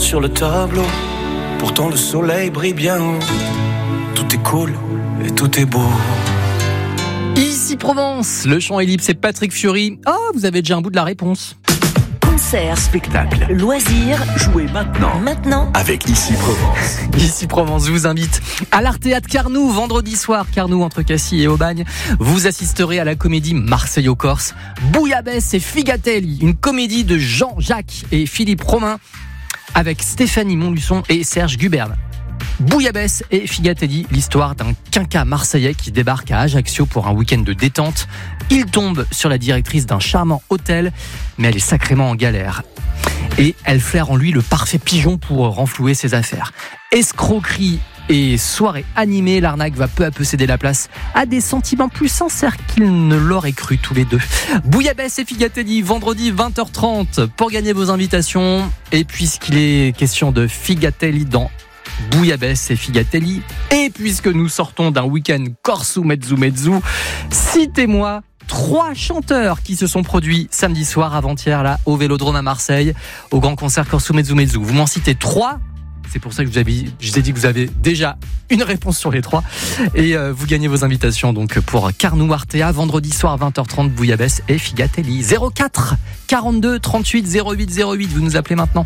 sur le tableau. Pourtant le soleil brille bien haut. Tout est cool et tout est beau. Ici Provence, le chant est libre, c'est Patrick Fiori. Oh, vous avez déjà un bout de la réponse. Concert, spectacle, loisirs, jouez maintenant avec Ici Provence. Ici Provence vous invite à l'Art Théâtre Carnoux, vendredi soir, Carnoux entre Cassis et Aubagne. Vous assisterez à la comédie Marseille aux Corses, Bouillabaisse et Figatelli, une comédie de Jean-Jacques et Philippe Romain avec Stéphanie Montluçon et Serge Guberne. Bouillabaisse et Figatelli, l'histoire d'un quinca marseillais qui débarque à Ajaccio pour un week-end de détente. Il tombe sur la directrice d'un charmant hôtel, mais elle est sacrément en galère. Et elle flaire en lui le parfait pigeon pour renflouer ses affaires. Escroquerie et soirée animée, l'arnaque va peu à peu céder la place à des sentiments plus sincères qu'ils ne l'auraient cru tous les deux. Bouillabaisse et Figatelli, vendredi 20h30 pour gagner vos invitations. Et puisqu'il est question de Figatelli dans Bouillabaisse et Figatelli, et puisque nous sortons d'un week-end Corsu Mezzu, citez-moi 3 chanteurs qui se sont produits samedi soir, avant-hier, là, au Vélodrome à Marseille, au grand concert Corsu Mezzu. Vous m'en citez 3. C'est pour ça que je vous ai dit que vous avez déjà une réponse sur les 3. Et vous gagnez vos invitations donc pour Carnoux Artea, vendredi soir 20h30, Bouillabaisse et Figatelli. 04 42 38 08 08, vous nous appelez maintenant.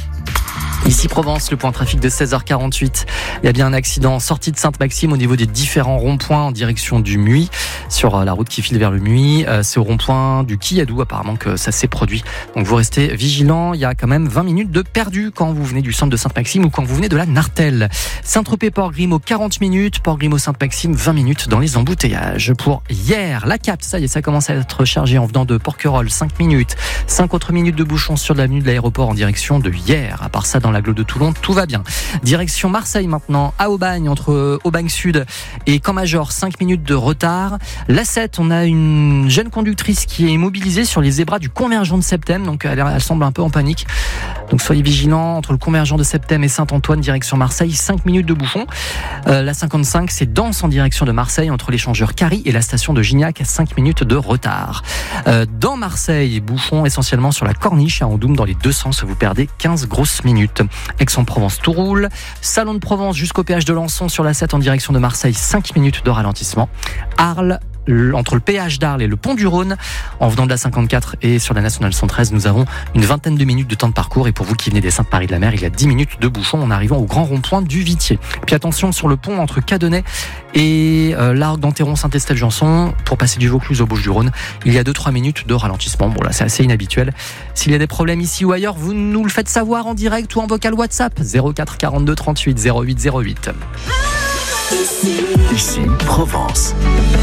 Ici Provence, le point trafic de 16h48. Il y a bien un accident en sortie de Sainte-Maxime au niveau des différents ronds-points en direction du Muy, sur la route qui file vers le Muy. C'est au rond-point du Quilladou apparemment que ça s'est produit. Donc vous restez vigilants. Il y a quand même 20 minutes de perdu quand vous venez du centre de Sainte-Maxime ou quand vous venez de la Nartelle. Saint-Tropez-Port-Grimaud, 40 minutes. Port-Grimaud-Sainte-Maxime, 20 minutes dans les embouteillages. Pour hier, la Capte, ça y est, ça commence à être chargé en venant de Porquerolles, 5 minutes. 5 autres minutes de bouchon sur l'avenue de l'aéroport en direction de hier. À part ça, dans l'agglo de Toulon, tout va bien. Direction Marseille maintenant, à Aubagne, entre Aubagne Sud et Camp-Major, 5 minutes de retard. L'A7, on a une jeune conductrice qui est immobilisée sur les zébras du convergent de Septem, donc elle semble un peu en panique. Donc soyez vigilants, entre le convergent de Septem et Saint-Antoine, direction Marseille, 5 minutes de bouchon. La 55, c'est Danse en direction de Marseille, entre l'échangeur Carry et la station de Gignac, 5 minutes de retard. Dans Marseille, bouchon essentiellement sur la Corniche, en Doum dans les deux sens, vous perdez 15 grosses minutes. Aix-en-Provence, tout roule. Salon de Provence jusqu'au péage de Lançon sur la 7 en direction de Marseille, 5 minutes de ralentissement. Arles, entre le péage d'Arles et le pont du Rhône, en venant de la 54 et sur la nationale 113, nous avons une vingtaine de minutes de temps de parcours. Et pour vous qui venez des Saintes-Marie-de-la-Mer, il y a 10 minutes de bouchon en arrivant au grand rond-point du Vitier. Puis attention sur le pont entre Cadenet et l'Arc d'Enterron Saint-Estève-Janson, pour passer du Vaucluse au Bouches-du-Rhône, il y a 2-3 minutes de ralentissement. Bon là, c'est assez inhabituel. S'il y a des problèmes ici ou ailleurs, vous nous le faites savoir en direct ou en vocal WhatsApp. 04 42 38 08 08. Ici Provence.